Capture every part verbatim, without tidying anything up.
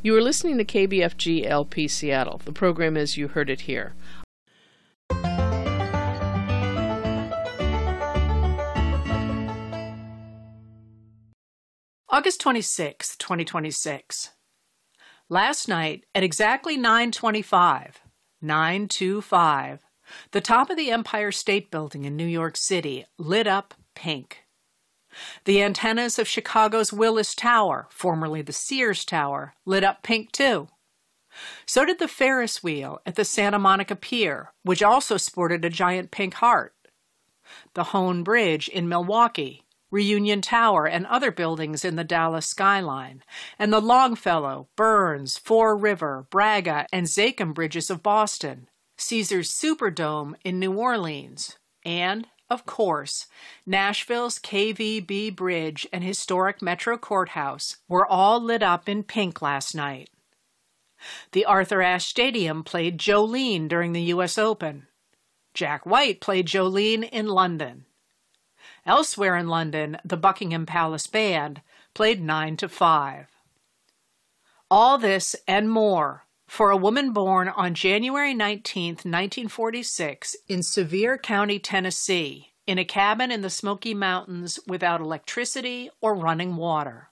You are listening to K B F G L P Seattle. The program is You Heard It Here. August twenty-sixth, twenty twenty-six. Last night at exactly nine twenty-five, nine twenty-five, the top of the Empire State Building in New York City lit up pink. The antennas of Chicago's Willis Tower, formerly the Sears Tower, lit up pink too. So did the Ferris wheel at the Santa Monica Pier, which also sported a giant pink heart. The Hone Bridge in Milwaukee, Reunion Tower, and other buildings in the Dallas skyline, and the Longfellow, Burns, Fore River, Braga, and Zakim bridges of Boston, Caesars Superdome in New Orleans, and, of course, Nashville's K V B Bridge and historic Metro Courthouse were all lit up in pink last night. The Arthur Ashe Stadium played Jolene during the U S Open. Jack White played Jolene in London. Elsewhere in London, the Buckingham Palace Band played nine to five. All this and more for a woman born on January nineteenth, nineteen forty-six in Sevier County, Tennessee, in a cabin in the Smoky Mountains without electricity or running water.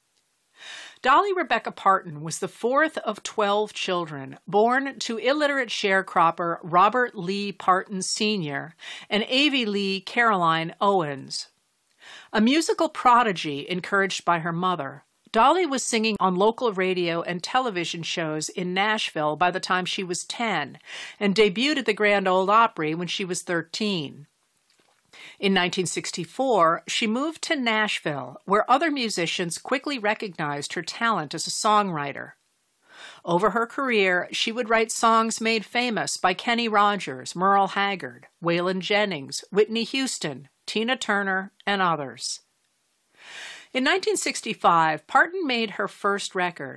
Dolly Rebecca Parton was the fourth of twelve children born to illiterate sharecropper Robert Lee Parton Senior and Avie Lee Caroline Owens. A musical prodigy encouraged by her mother, Dolly was singing on local radio and television shows in Nashville by the time she was ten and debuted at the Grand Ole Opry when she was thirteen. In nineteen sixty-four, she moved to Nashville, where other musicians quickly recognized her talent as a songwriter. Over her career, she would write songs made famous by Kenny Rogers, Merle Haggard, Waylon Jennings, Whitney Houston, Tina Turner, and others. In nineteen sixty-five, Parton made her first record,